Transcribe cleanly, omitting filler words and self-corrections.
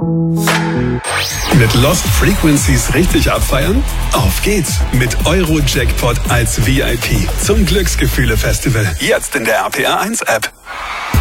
Mit Lost Frequencies richtig abfeiern? Auf geht's mit Euro-Jackpot als VIP zum Glücksgefühle-Festival. Jetzt in der RPR 1 App.